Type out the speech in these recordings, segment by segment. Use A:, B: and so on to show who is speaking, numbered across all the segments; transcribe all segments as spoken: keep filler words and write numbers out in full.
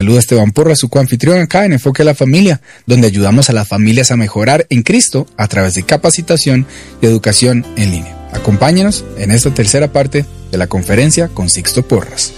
A: saluda Esteban Porras, su coanfitrión acá en Enfoque a la Familia, donde ayudamos a las familias a mejorar en Cristo a través de capacitación y educación en línea. Acompáñenos en esta tercera parte de la conferencia con Sixto Porras.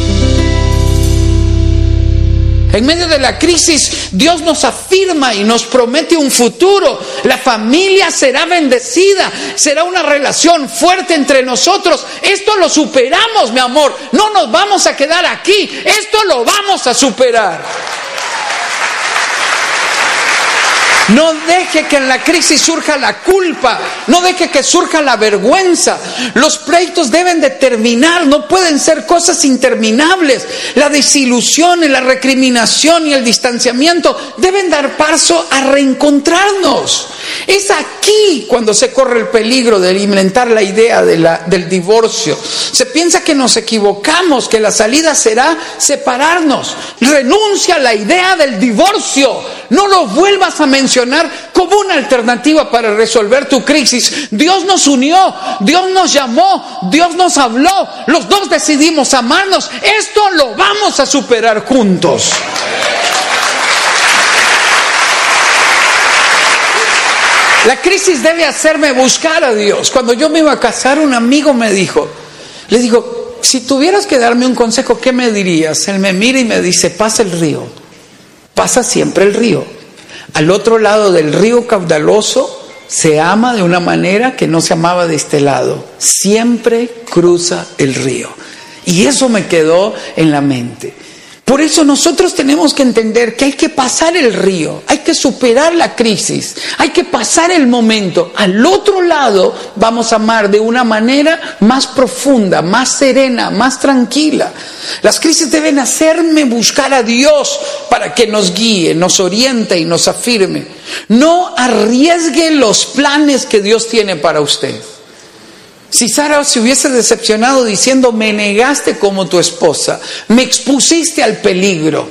B: En medio de la crisis, Dios nos afirma y nos promete un futuro. La familia será bendecida, será una relación fuerte entre nosotros. Esto lo superamos, mi amor. No nos vamos a quedar aquí. Esto lo vamos a superar. No deje que en la crisis surja la culpa, no deje que surja la vergüenza. Los pleitos deben de terminar, no pueden ser cosas interminables. La desilusión, la recriminación y el distanciamiento deben dar paso a reencontrarnos. Es aquí cuando se corre el peligro de alimentar la idea de la, del divorcio. Se piensa que nos equivocamos, que la salida será separarnos. Renuncia a la idea del divorcio. No lo vuelvas a mencionar como una alternativa para resolver tu crisis. Dios nos unió, Dios nos llamó, Dios nos habló. Los dos decidimos amarnos. Esto lo vamos a superar juntos. La crisis debe hacerme buscar a Dios. Cuando yo me iba a casar, un amigo me dijo, le digo, si tuvieras que darme un consejo, ¿qué me dirías? Él me mira y me dice, pasa el río, pasa siempre el río. Al otro lado del río caudaloso se ama de una manera que no se amaba de este lado. Siempre cruza el río. Y eso me quedó en la mente. Por eso nosotros tenemos que entender que hay que pasar el río, hay que superar la crisis, hay que pasar el momento. Al otro lado vamos a amar de una manera más profunda, más serena, más tranquila. Las crisis deben hacerme buscar a Dios para que nos guíe, nos oriente y nos afirme. No arriesgue los planes que Dios tiene para usted. Si Sara se hubiese decepcionado diciendo, me negaste como tu esposa, me expusiste al peligro,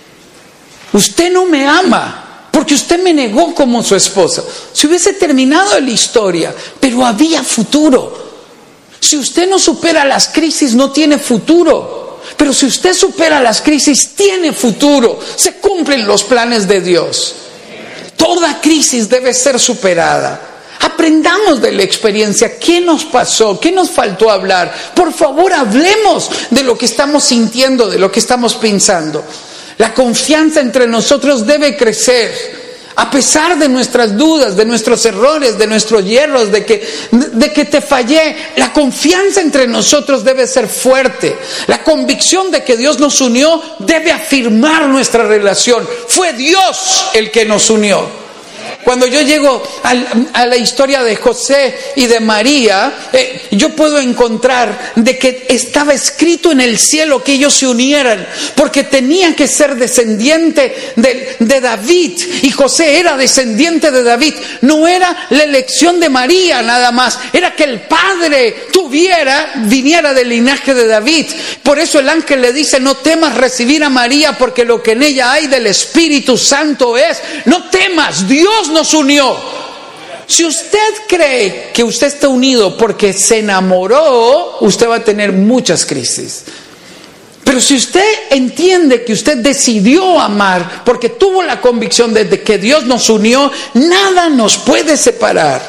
B: usted no me ama porque usted me negó como su esposa, se hubiese terminado la historia, pero había futuro. Si usted no supera las crisis, no tiene futuro. Pero si usted supera las crisis, tiene futuro. Se cumplen los planes de Dios. Toda crisis debe ser superada. Aprendamos de la experiencia. ¿Qué nos pasó? ¿Qué nos faltó hablar? Por favor, hablemos de lo que estamos sintiendo, de lo que estamos pensando. La confianza entre nosotros debe crecer. A pesar de nuestras dudas, de nuestros errores, de nuestros hierros, de que, de que te fallé, la confianza entre nosotros debe ser fuerte. La convicción de que Dios nos unió debe afirmar nuestra relación. Fue Dios el que nos unió. Cuando yo llego a, a la historia de José y de María, eh, yo puedo encontrar de que estaba escrito en el cielo que ellos se unieran, porque tenían que ser descendiente de, de David, y José era descendiente de David. No era la elección de María nada más, era que el padre tuviera, viniera del linaje de David. Por eso el ángel le dice, no temas recibir a María, porque lo que en ella hay del Espíritu Santo es. No temas, Dios nos unió. Si usted cree que usted está unido porque se enamoró, usted va a tener muchas crisis. Pero si usted entiende que usted decidió amar porque tuvo la convicción de que Dios nos unió, nada nos puede separar.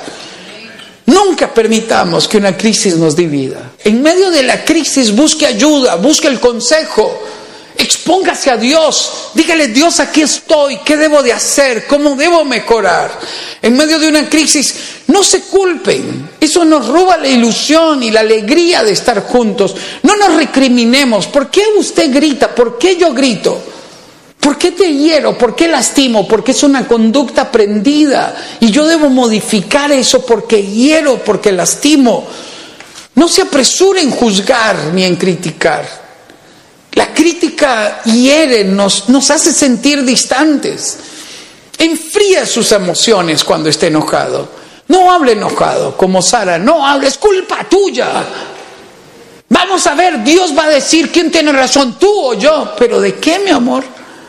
B: Nunca permitamos que una crisis nos divida. En medio de la crisis busque ayuda, busque el consejo. Expóngase a Dios, dígale, Dios, aquí estoy, ¿qué debo de hacer? ¿Cómo debo mejorar? En medio de una crisis, no se culpen, eso nos roba la ilusión y la alegría de estar juntos. No nos recriminemos, ¿por qué usted grita? ¿Por qué yo grito? ¿Por qué te hiero? ¿Por qué lastimo? Porque es una conducta aprendida y yo debo modificar eso porque hiero, porque lastimo. No se apresure en juzgar ni en criticar. La crítica hiere, nos, nos hace sentir distantes. Enfría sus emociones cuando esté enojado. No hable enojado, como Sara. No hable, es culpa tuya. Vamos a ver, Dios va a decir quién tiene razón, tú o yo. ¿Pero de qué, mi amor?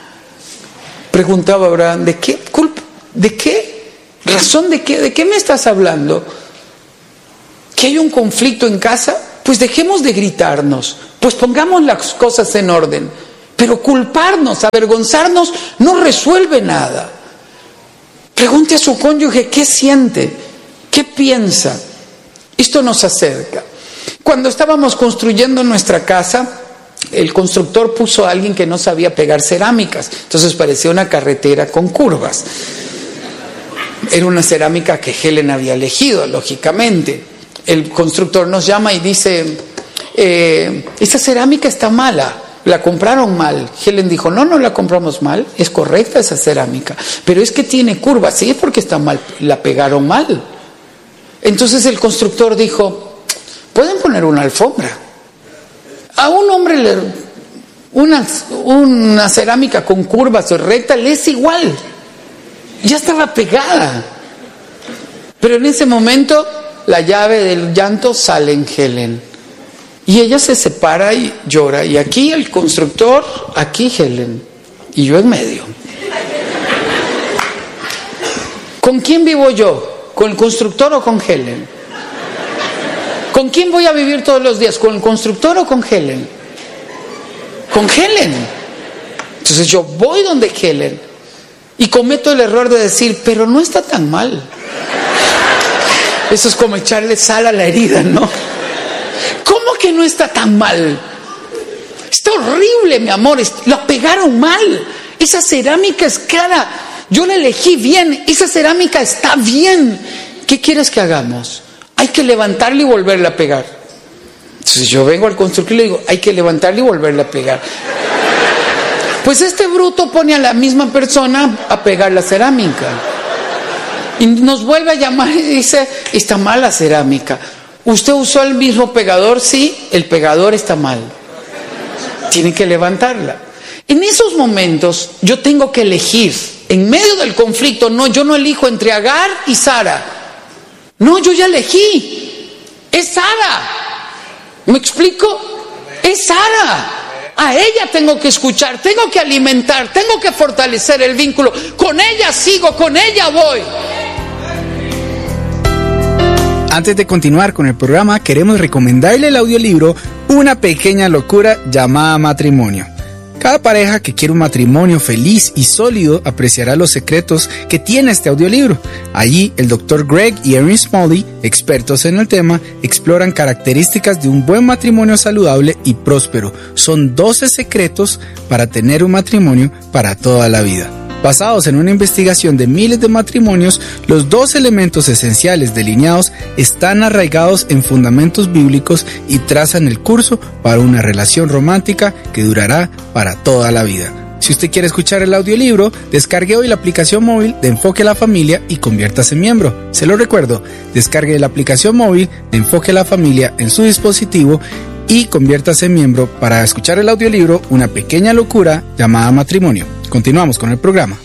B: Preguntaba Abraham, ¿de qué culpa? ¿De qué? ¿Razón de qué? ¿De qué me estás hablando? ¿Que hay un conflicto en casa? Pues dejemos de gritarnos. Pues pongamos las cosas en orden. Pero culparnos, avergonzarnos, no resuelve nada. Pregunte a su cónyuge qué siente, qué piensa. Esto nos acerca. Cuando estábamos construyendo nuestra casa, el constructor puso a alguien que no sabía pegar cerámicas. Entonces parecía una carretera con curvas. Era una cerámica que Helen había elegido, lógicamente. El constructor nos llama y dice, eh, esa cerámica está mala, la compraron mal. Helen dijo, no, no la compramos mal, es correcta esa cerámica, pero es que tiene curvas, sí, es porque está mal, la pegaron mal. Entonces el constructor dijo, pueden poner una alfombra. A un hombre le, una, una cerámica con curvas o recta le es igual, ya estaba pegada. Pero en ese momento la llave del llanto sale en Helen y ella se separa y llora, y aquí el constructor, aquí Helen y yo en medio. ¿Con quién vivo yo? ¿Con el constructor o con Helen? ¿Con quién voy a vivir todos los días? ¿Con el constructor o con Helen? Con Helen. Entonces yo voy donde Helen y cometo el error de decir, pero no está tan mal. Eso es como echarle sal a la herida, ¿no? ¿Cómo que no está tan mal? Está horrible, mi amor. Lo pegaron mal. Esa cerámica es cara. Yo la elegí bien. Esa cerámica está bien. ¿Qué quieres que hagamos? Hay que levantarla y volverla a pegar. Entonces yo vengo al constructor y le digo, hay que levantarla y volverla a pegar. Pues este bruto pone a la misma persona a pegar la cerámica. Y nos vuelve a llamar y dice, está mal la cerámica. ¿Usted usó el mismo pegador? Sí, el pegador está mal. Tiene que levantarla. En esos momentos yo tengo que elegir. En medio del conflicto, no, yo no elijo entre Agar y Sara. No, yo ya elegí. Es Sara. ¿Me explico? Es Sara. A ella tengo que escuchar, tengo que alimentar, tengo que fortalecer el vínculo. Con ella sigo, con ella voy.
A: Antes de continuar con el programa, queremos recomendarle el audiolibro Una pequeña locura llamada matrimonio. Cada pareja que quiere un matrimonio feliz y sólido apreciará los secretos que tiene este audiolibro. Allí, el doctor Greg y Erin Smalley, expertos en el tema, exploran características de un buen matrimonio saludable y próspero. Son doce secretos para tener un matrimonio para toda la vida. Basados en una investigación de miles de matrimonios, los dos elementos esenciales delineados están arraigados en fundamentos bíblicos y trazan el curso para una relación romántica que durará para toda la vida. Si usted quiere escuchar el audiolibro, descargue hoy la aplicación móvil de Enfoque a la Familia y conviértase en miembro. Se lo recuerdo, descargue la aplicación móvil de Enfoque a la Familia en su dispositivo y conviértase en miembro para escuchar el audiolibro Una pequeña locura llamada matrimonio. Continuamos con el programa.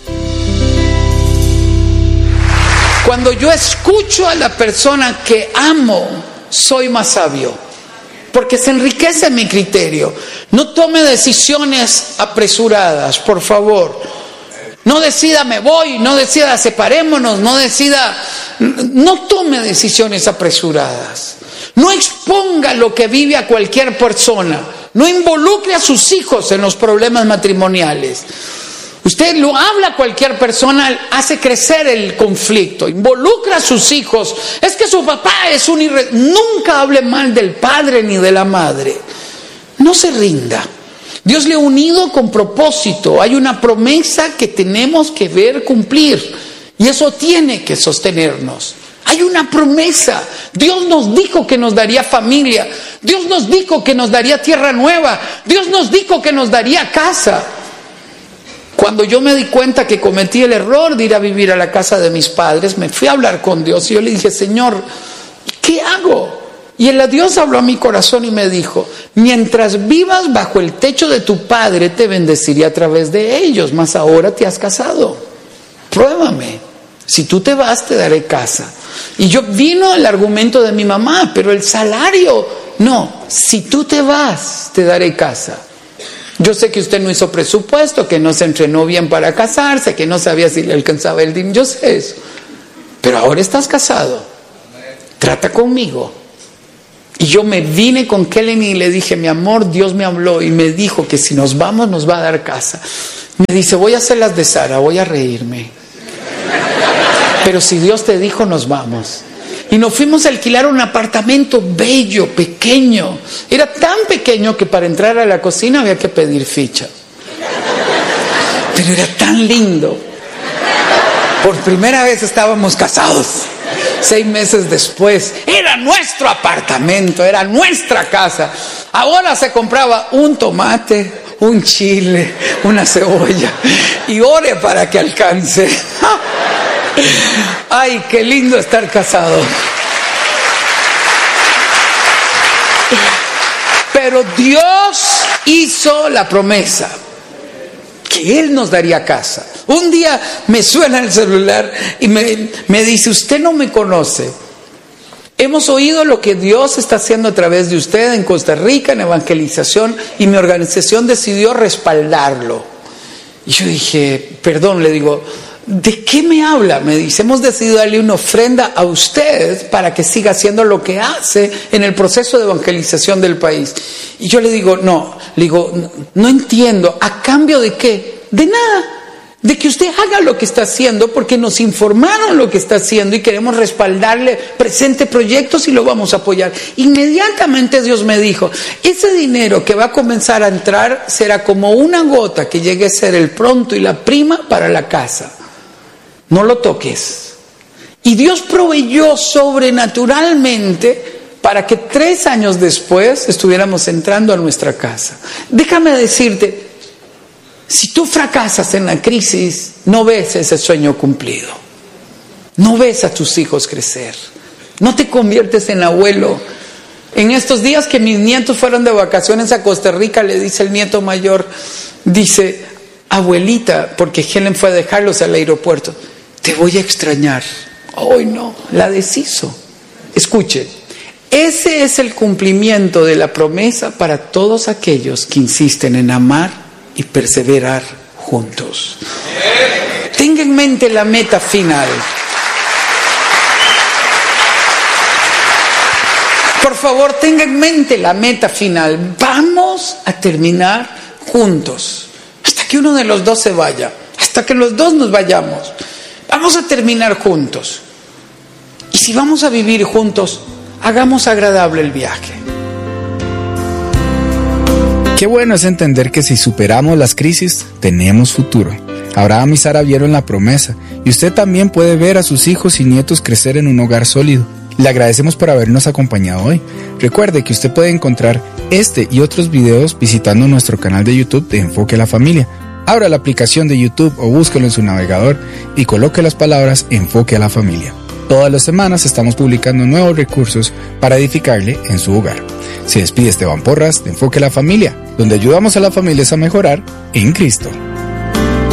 B: Cuando yo escucho a la persona que amo, soy más sabio, porque se enriquece mi criterio. No tome decisiones apresuradas, por favor. No decida me voy, no decida separémonos, no decida... No tome decisiones apresuradas. No exponga lo que vive a cualquier persona. No involucre a sus hijos en los problemas matrimoniales. Usted lo habla a cualquier persona, hace crecer el conflicto, involucra a sus hijos. Es que su papá es un irre... Nunca hable mal del padre ni de la madre. No se rinda. Dios le ha unido con propósito. Hay una promesa que tenemos que ver cumplir. Y eso tiene que sostenernos. Hay una promesa. Dios nos dijo que nos daría familia. Dios nos dijo que nos daría tierra nueva. Dios nos dijo que nos daría casa. Cuando yo me di cuenta que cometí el error de ir a vivir a la casa de mis padres, me fui a hablar con Dios y yo le dije, Señor, ¿qué hago? Y el Dios habló a mi corazón y me dijo, mientras vivas bajo el techo de tu padre, te bendeciré a través de ellos, mas ahora te has casado. Pruébame. Si tú te vas, te daré casa. Y yo vino el argumento de mi mamá, pero el salario, no, si tú te vas, te daré casa. Yo sé que usted no hizo presupuesto, que no se entrenó bien para casarse, que no sabía si le alcanzaba el dinero, yo sé eso. Pero ahora estás casado. Trata conmigo. Y yo me vine con Kellen y le dije, mi amor, Dios me habló y me dijo que si nos vamos nos va a dar casa. Me dice, voy a hacer las de Sara, voy a reírme. Pero si Dios te dijo, nos vamos. Y nos fuimos a alquilar un apartamento bello, pequeño. Era tan pequeño que para entrar a la cocina había que pedir ficha. Pero era tan lindo. Por primera vez estábamos casados. Seis meses después, era nuestro apartamento, era nuestra casa. Ahora se compraba un tomate, un chile, una cebolla y ore para que alcance. Ay, qué lindo estar casado. Pero Dios hizo la promesa que Él nos daría casa. Un día me suena el celular y me, me dice, usted no me conoce. Hemos oído lo que Dios está haciendo a través de usted en Costa Rica, en evangelización, y mi organización decidió respaldarlo. Y yo dije, perdón, le digo, ¿de qué me habla? Me dice, hemos decidido darle una ofrenda a usted para que siga haciendo lo que hace en el proceso de evangelización del país. Y yo le digo, no, le digo, no, no entiendo, ¿a cambio de qué? De nada, de que usted haga lo que está haciendo porque nos informaron lo que está haciendo y queremos respaldarle, presente proyectos y lo vamos a apoyar. Inmediatamente Dios me dijo, ese dinero que va a comenzar a entrar será como una gota que llegue a ser el pronto y la prima para la casa. No lo toques. Y Dios proveyó sobrenaturalmente para que tres años después estuviéramos entrando a nuestra casa. Déjame decirte, si tú fracasas en la crisis, no ves ese sueño cumplido. No ves a tus hijos crecer. No te conviertes en abuelo. En estos días que mis nietos fueron de vacaciones a Costa Rica, le dice el nieto mayor, dice, abuelita, porque Helen fue a dejarlos al aeropuerto, te voy a extrañar. Hoy no, la deshizo. Escuche, ese es el cumplimiento de la promesa para todos aquellos que insisten en amar y perseverar juntos. Tenga en mente la meta final. Por favor, tenga en mente la meta final. Vamos a terminar juntos. Hasta que uno de los dos se vaya. Hasta que los dos nos vayamos. Vamos a terminar juntos. Y si vamos a vivir juntos, hagamos agradable el viaje.
A: Qué bueno es entender que si superamos las crisis, tenemos futuro. Abraham y Sara vieron la promesa, y usted también puede ver a sus hijos y nietos crecer en un hogar sólido. Le agradecemos por habernos acompañado hoy. Recuerde que usted puede encontrar este y otros videos visitando nuestro canal de YouTube de Enfoque a la Familia. Abra la aplicación de YouTube o búsquelo en su navegador y coloque las palabras Enfoque a la Familia. Todas las semanas estamos publicando nuevos recursos para edificarle en su hogar. Se despide Esteban Porras de Enfoque a la Familia, donde ayudamos a las familias a mejorar en Cristo.